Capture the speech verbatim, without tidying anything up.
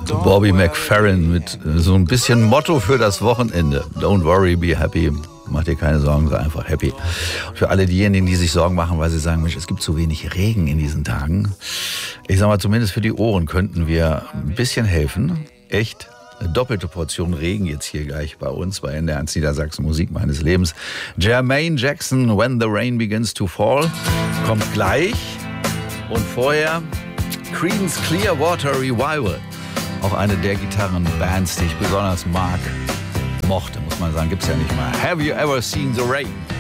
Bobby McFerrin mit so ein bisschen Motto für das Wochenende. Don't worry, be happy. Mach dir keine Sorgen, sei einfach happy. Und für alle diejenigen, die sich Sorgen machen, weil sie sagen, Mensch, es gibt zu wenig Regen in diesen Tagen. Ich sag mal, zumindest für die Ohren könnten wir ein bisschen helfen. Echt eine doppelte Portion Regen jetzt hier gleich bei uns bei N D R eins Niedersachsen Musik meines Lebens. Jermaine Jackson, When the Rain Begins to Fall, kommt gleich. Und vorher Creedence Clearwater Revival. Auch eine der Gitarrenbands, die ich besonders mag, mochte, muss man sagen, gibt's ja nicht mal. Have you ever seen the rain?